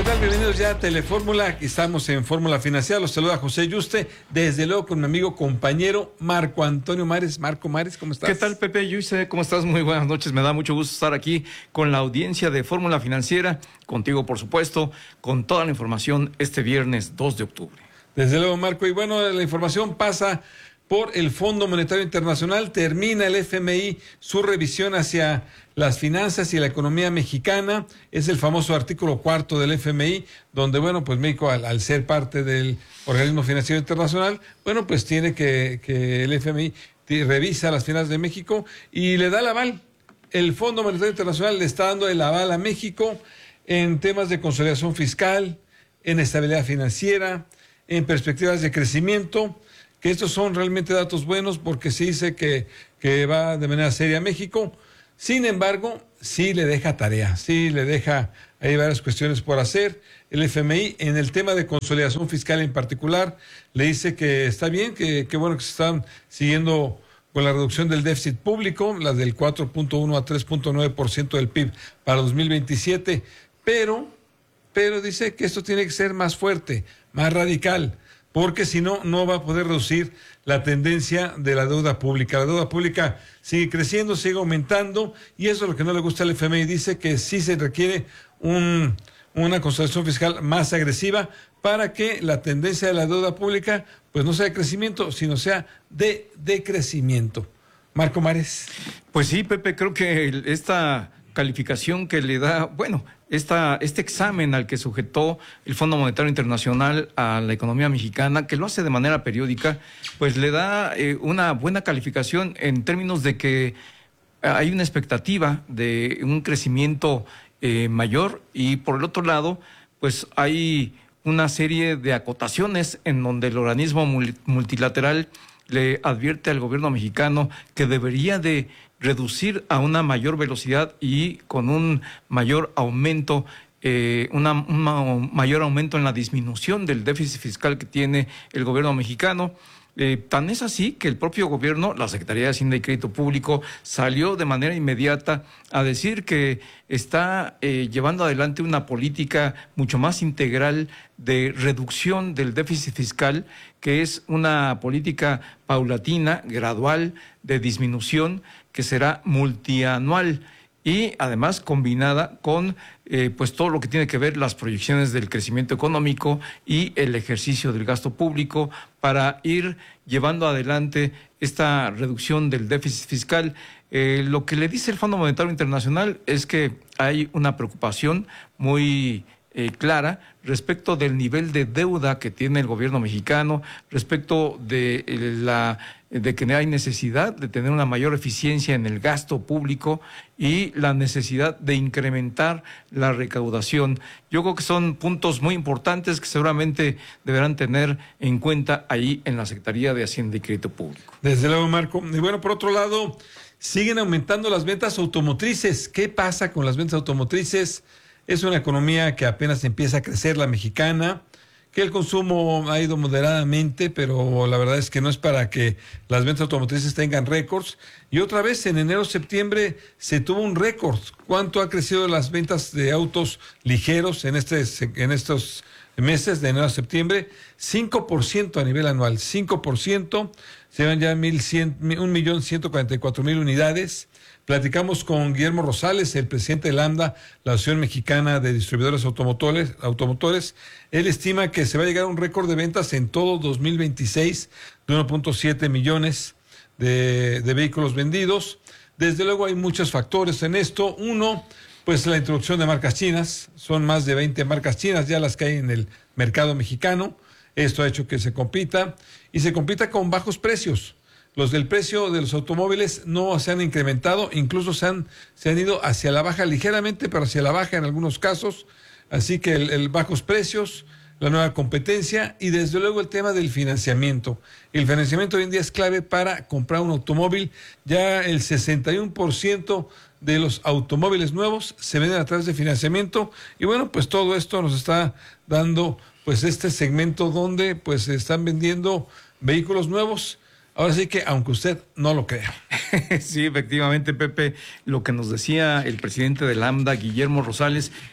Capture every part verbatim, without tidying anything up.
¿Qué tal? Bienvenidos ya a Telefórmula. Aquí estamos en Fórmula Financiera. Los saluda José Yuste, desde luego con mi amigo, compañero Marco Antonio Mares. Marco Mares, ¿cómo estás? ¿Qué tal, Pepe Yuste? ¿Cómo estás? Muy buenas noches. Me da mucho gusto estar aquí con la audiencia de Fórmula Financiera, contigo, por supuesto, con toda la información este viernes dos de octubre. Desde luego, Marco. Y bueno, la información pasa por el Fondo Monetario Internacional. Termina el F M I su revisión hacia las finanzas y la economía mexicana. Es el famoso artículo cuarto del F M I, donde, bueno, pues México, al, al ser parte del Organismo Financiero Internacional, bueno, pues tiene que, que el F M I revisa las finanzas de México y le da el aval. El Fondo Monetario Internacional le está dando el aval a México en temas de consolidación fiscal, en estabilidad financiera, en perspectivas de crecimiento, que estos son realmente datos buenos porque se dice que, que va de manera seria a México. Sin embargo, sí le deja tarea, sí le deja, hay varias cuestiones por hacer. El F M I, en el tema de consolidación fiscal en particular, le dice que está bien, que, que bueno que se están siguiendo con la reducción del déficit público, la del cuatro punto uno a tres punto nueve por ciento del P I B para dos mil veintisiete, pero, pero dice que esto tiene que ser más fuerte, más radical, porque si no, no va a poder reducir la tendencia de la deuda pública. La deuda pública sigue creciendo, sigue aumentando, y eso es lo que no le gusta al F M I. Dice que sí se requiere un, una consolidación fiscal más agresiva para que la tendencia de la deuda pública pues no sea de crecimiento, sino sea de decrecimiento. Marco Mares. Pues sí, Pepe, creo que esta calificación que le da, bueno, esta, este examen al que sujetó el Fondo Monetario Internacional a la economía mexicana, que lo hace de manera periódica, pues le da eh, una buena calificación en términos de que hay una expectativa de un crecimiento eh, mayor, y por el otro lado, pues hay una serie de acotaciones en donde el organismo multilateral le advierte al gobierno mexicano que debería de reducir a una mayor velocidad y con un mayor aumento, eh, una, un mayor aumento en la disminución del déficit fiscal que tiene el gobierno mexicano. Eh, tan es así que el propio gobierno, la Secretaría de Hacienda y Crédito Público, salió de manera inmediata a decir que está eh, llevando adelante una política mucho más integral de reducción del déficit fiscal, que es una política paulatina, gradual, de disminución, que será multianual y además combinada con eh, pues todo lo que tiene que ver las proyecciones del crecimiento económico y el ejercicio del gasto público para ir llevando adelante esta reducción del déficit fiscal. Eh, lo que le dice el Fondo Monetario Internacional es que hay una preocupación muy eh, clara respecto del nivel de deuda que tiene el gobierno mexicano, respecto de eh, la de que hay necesidad de tener una mayor eficiencia en el gasto público y la necesidad de incrementar la recaudación. Yo creo que son puntos muy importantes que seguramente deberán tener en cuenta ahí en la Secretaría de Hacienda y Crédito Público. Desde luego, Marco. Y bueno, por otro lado, siguen aumentando las ventas automotrices. ¿Qué pasa con las ventas automotrices? Es una economía que apenas empieza a crecer, la mexicana, que el consumo ha ido moderadamente, pero la verdad es que no es para que las ventas automotrices tengan récords. Y otra vez, en enero-septiembre se tuvo un récord. ¿Cuánto ha crecido las ventas de autos ligeros en, este, en estos meses de enero a septiembre? cinco por ciento a nivel anual, cinco por ciento. Se van ya un millón ciento cuarenta y cuatro mil unidades. Platicamos con Guillermo Rosales, el presidente de Lambda, la Asociación Mexicana de Distribuidores Automotores, Automotores. Él estima que se va a llegar a un récord de ventas en todo dos mil veintiséis de uno punto siete millones de, de vehículos vendidos. Desde luego hay muchos factores en esto. Uno, pues la introducción de marcas chinas. Son más de veinte marcas chinas ya las que hay en el mercado mexicano. Esto ha hecho que se compita y se compita con bajos precios. Los del precio de los automóviles no se han incrementado, incluso se han, se han ido hacia la baja ligeramente, pero hacia la baja en algunos casos. Así que el, el bajos precios, la nueva competencia y desde luego el tema del financiamiento. El financiamiento hoy en día es clave para comprar un automóvil. Ya el sesenta y uno por ciento de los automóviles nuevos se venden a través de financiamiento y bueno, pues todo esto nos está dando pues este segmento donde pues se están vendiendo vehículos nuevos. Ahora sí que, aunque usted no lo crea. Sí, efectivamente, Pepe, lo que nos decía el presidente de Lambda, Guillermo Rosales,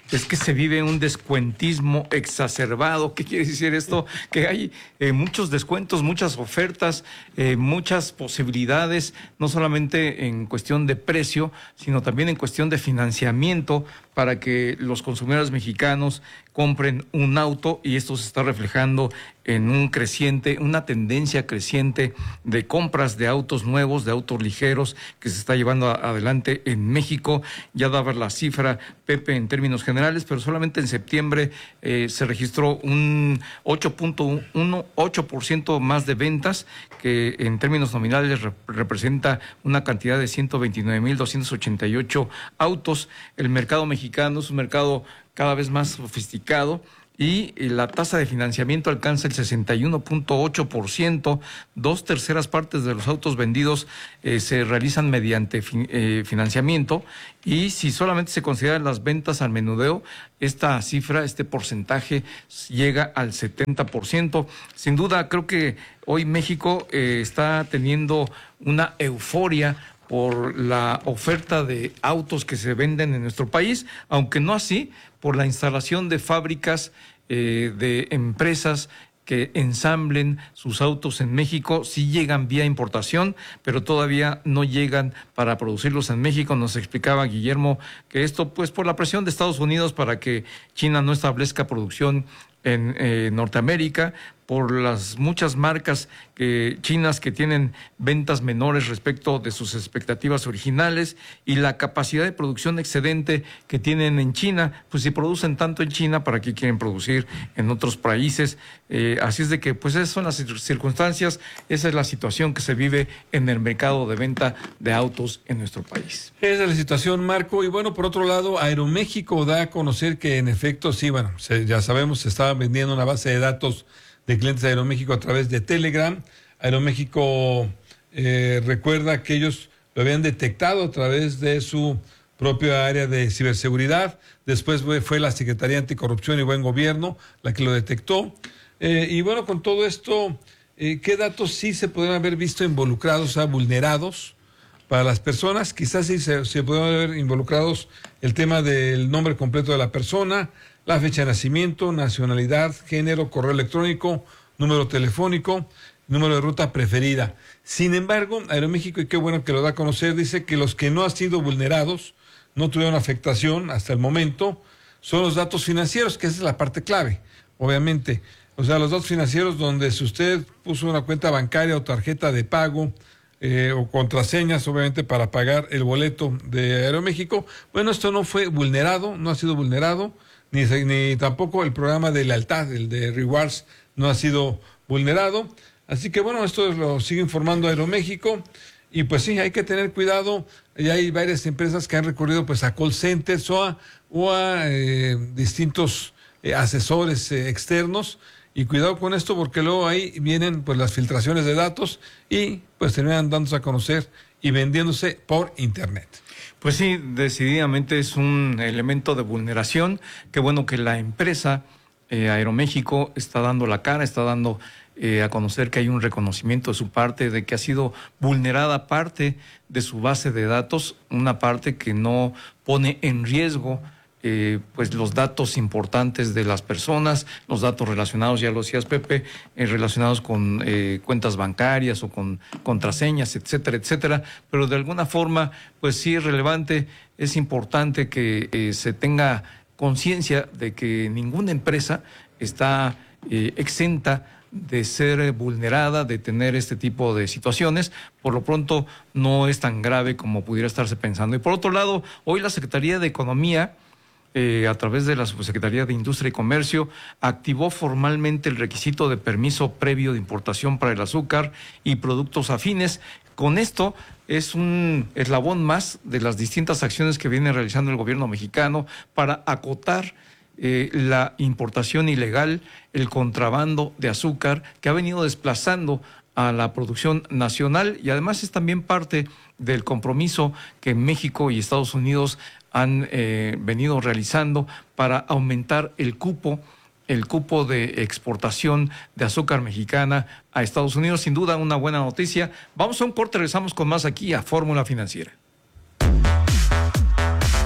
es que se vive un descuentismo exacerbado. ¿Qué quiere decir esto? Que hay eh, muchos descuentos, muchas ofertas, eh, muchas posibilidades, no solamente en cuestión de precio, sino también en cuestión de financiamiento para que los consumidores mexicanos compren un auto, y esto se está reflejando en un creciente, una tendencia creciente de compras de autos nuevos, de autos ligeros, que se está llevando a, adelante en México. Ya daba la cifra, Pepe, en términos generales, pero solamente en septiembre eh, se registró un ocho punto uno, ocho por ciento más de ventas, que en términos nominales rep representa una cantidad de ciento veintinueve mil doscientos ochenta y ocho autos. El mercado mexicano es un mercado cada vez más sofisticado, y la tasa de financiamiento alcanza el sesenta y uno punto ocho por ciento. Dos terceras partes de los autos vendidos eh, se realizan mediante fi eh, financiamiento, y si solamente se consideran las ventas al menudeo, esta cifra, este porcentaje llega al setenta por ciento. Sin duda, creo que hoy México eh, está teniendo una euforia por la oferta de autos que se venden en nuestro país, aunque no así por la instalación de fábricas, eh, de empresas que ensamblen sus autos en México. Sí llegan vía importación, pero todavía no llegan para producirlos en México. Nos explicaba Guillermo que esto, pues, por la presión de Estados Unidos para que China no establezca producción en eh, Norteamérica, por las muchas marcas que, chinas que tienen ventas menores respecto de sus expectativas originales, y la capacidad de producción excedente que tienen en China. Pues si producen tanto en China, ¿para qué quieren producir en otros países? Eh, así es de que, pues esas son las circunstancias, esa es la situación que se vive en el mercado de venta de autos en nuestro país. Esa es la situación, Marco. Y bueno, por otro lado, Aeroméxico da a conocer que en efecto, sí, bueno, se, ya sabemos, se estaba vendiendo una base de datos de clientes de Aeroméxico a través de Telegram. Aeroméxico eh, recuerda que ellos lo habían detectado a través de su propia área de ciberseguridad. Después fue, fue la Secretaría Anticorrupción y Buen Gobierno la que lo detectó. Eh, y bueno, con todo esto, eh, ¿qué datos sí se podrían haber visto involucrados, o sea, vulnerados para las personas? Quizás sí se, se pudieron haber involucrados el tema del nombre completo de la persona, la fecha de nacimiento, nacionalidad, género, correo electrónico, número telefónico, número de ruta preferida. Sin embargo, Aeroméxico, y qué bueno que lo da a conocer, dice que los que no han sido vulnerados, no tuvieron afectación hasta el momento, son los datos financieros, que esa es la parte clave, obviamente. O sea, los datos financieros donde si usted puso una cuenta bancaria o tarjeta de pago, eh, o contraseñas, obviamente, para pagar el boleto de Aeroméxico, bueno, esto no fue vulnerado, no ha sido vulnerado. Ni, ni tampoco el programa de lealtad, el de Rewards, no ha sido vulnerado. Así que bueno, esto lo sigue informando Aeroméxico. Y pues sí, hay que tener cuidado. Ya hay varias empresas que han recurrido pues a call centers o a, o a eh, distintos eh, asesores eh, externos. Y cuidado con esto, porque luego ahí vienen pues las filtraciones de datos y pues terminan dándose a conocer y vendiéndose por internet. Pues sí, decididamente es un elemento de vulneración. Qué bueno que la empresa eh, Aeroméxico está dando la cara, está dando eh, a conocer que hay un reconocimiento de su parte de que ha sido vulnerada parte de su base de datos, una parte que no pone en riesgo Eh, pues los datos importantes de las personas, los datos relacionados, ya lo decías, Pepe, eh, relacionados con eh, cuentas bancarias o con contraseñas, etcétera, etcétera, pero de alguna forma, pues sí es relevante, es importante que eh, se tenga conciencia de que ninguna empresa está eh, exenta de ser vulnerada, de tener este tipo de situaciones. Por lo pronto no es tan grave como pudiera estarse pensando. Y por otro lado, hoy la Secretaría de Economía, Eh, a través de la Subsecretaría de Industria y Comercio, activó formalmente el requisito de permiso previo de importación para el azúcar y productos afines. Con esto es un eslabón más de las distintas acciones que viene realizando el gobierno mexicano para acotar eh, la importación ilegal, el contrabando de azúcar que ha venido desplazando a la producción nacional, y además es también parte del compromiso que México y Estados Unidos han eh, venido realizando para aumentar el cupo, el cupo de exportación de azúcar mexicana a Estados Unidos. Sin duda una buena noticia. Vamos a un corte, regresamos con más aquí a Fórmula Financiera.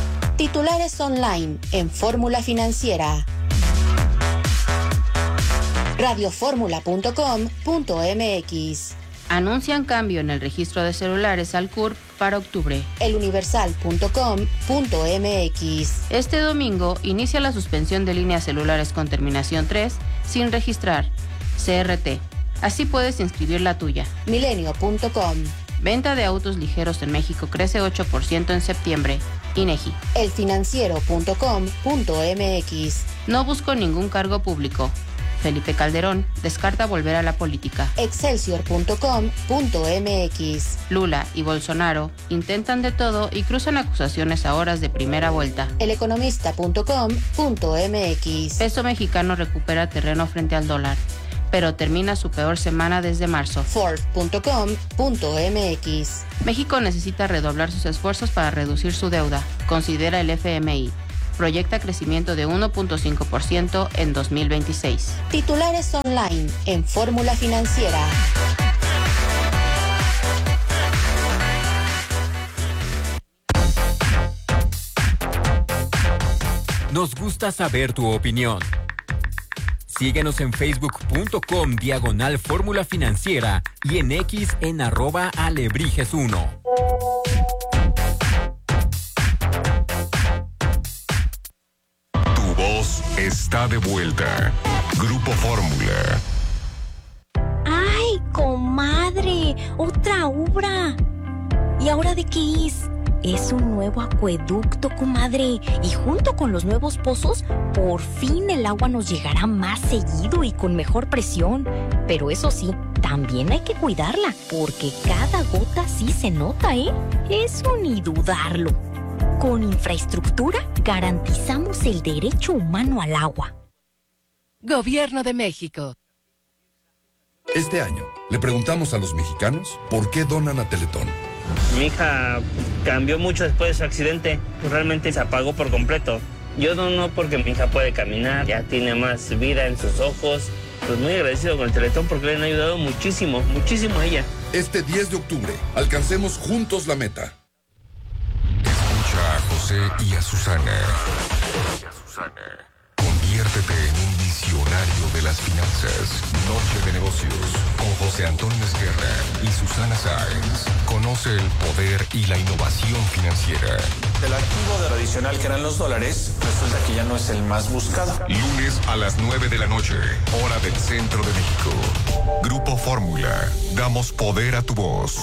Titulares online en Fórmula Financiera. radio fórmula punto com punto m x. Anuncian cambio en el registro de celulares al C U R P para octubre. el universal punto com punto m x. Este domingo inicia la suspensión de líneas celulares con terminación tres sin registrar, C R T. Así puedes inscribir la tuya. milenio punto com. Venta de autos ligeros en México crece ocho por ciento en septiembre. INEGI. el financiero punto com punto m x. No busco ningún cargo público. Felipe Calderón descarta volver a la política. excelsior punto com punto m x. Lula y Bolsonaro intentan de todo y cruzan acusaciones a horas de primera vuelta. el economista punto com punto m x. Peso mexicano recupera terreno frente al dólar, pero termina su peor semana desde marzo. Forbes punto com punto m x. México necesita redoblar sus esfuerzos para reducir su deuda, considera el F M I. Proyecta crecimiento de uno punto cinco por ciento en dos mil veintiséis. Titulares online en Fórmula Financiera. Nos gusta saber tu opinión. Síguenos en facebook punto com diagonal Fórmula Financiera y en X en arroba alebrijes uno. Está de vuelta. Grupo Fórmula. ¡Ay, comadre! ¡Otra obra! ¿Y ahora de qué es? Es un nuevo acueducto, comadre. Y junto con los nuevos pozos, por fin el agua nos llegará más seguido y con mejor presión. Pero eso sí, también hay que cuidarla, porque cada gota sí se nota, ¿eh? Eso ni dudarlo. Con infraestructura garantizamos el derecho humano al agua. Gobierno de México. Este año le preguntamos a los mexicanos por qué donan a Teletón. Mi hija cambió mucho después de su accidente. Realmente se apagó por completo. Yo dono porque mi hija puede caminar, ya tiene más vida en sus ojos. Pues muy agradecido con el Teletón porque le han ayudado muchísimo, muchísimo a ella. Este diez de octubre, alcancemos juntos la meta. A José y a Susana. Conviértete en un visionario de las finanzas. Noche de negocios con José Antonio Esguerra y Susana Sáenz. Conoce el poder y la innovación financiera. El activo tradicional que eran los dólares, resulta que ya no es el más buscado. Lunes a las nueve de la noche, hora del centro de México. Grupo Fórmula. Damos poder a tu voz.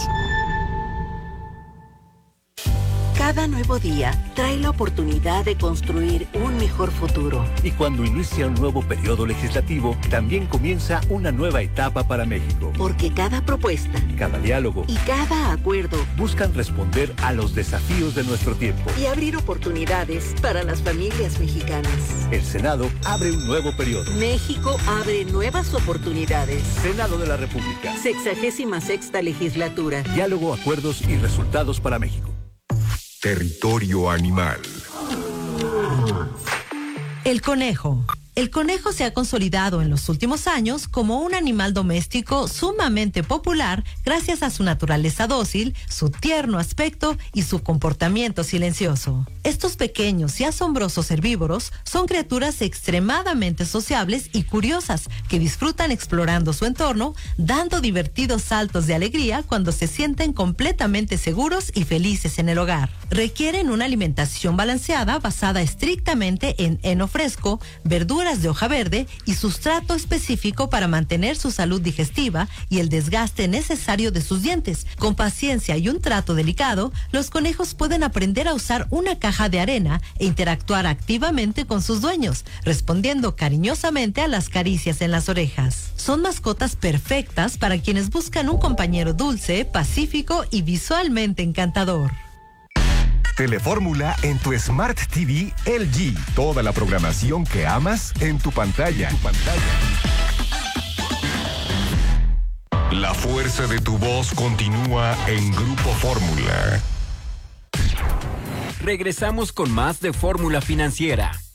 Cada nuevo día trae la oportunidad de construir un mejor futuro. Y cuando inicia un nuevo periodo legislativo, también comienza una nueva etapa para México. Porque cada propuesta, cada diálogo y cada acuerdo buscan responder a los desafíos de nuestro tiempo y abrir oportunidades para las familias mexicanas. El Senado abre un nuevo periodo. México abre nuevas oportunidades. Senado de la República. Sexagésima sexta legislatura. Diálogo, acuerdos y resultados para México. Territorio animal. El conejo. El conejo se ha consolidado en los últimos años como un animal doméstico sumamente popular gracias a su naturaleza dócil, su tierno aspecto y su comportamiento silencioso. Estos pequeños y asombrosos herbívoros son criaturas extremadamente sociables y curiosas que disfrutan explorando su entorno, dando divertidos saltos de alegría cuando se sienten completamente seguros y felices en el hogar. Requieren una alimentación balanceada basada estrictamente en heno fresco, verduras de hoja verde y sustrato específico para mantener su salud digestiva y el desgaste necesario de sus dientes. Con paciencia y un trato delicado, los conejos pueden aprender a usar una caja de arena e interactuar activamente con sus dueños, respondiendo cariñosamente a las caricias en las orejas. Son mascotas perfectas para quienes buscan un compañero dulce, pacífico y visualmente encantador. Telefórmula en tu Smart T V L G. Toda la programación que amas en tu pantalla. En tu pantalla. La fuerza de tu voz continúa en Grupo Fórmula. Regresamos con más de Fórmula Financiera.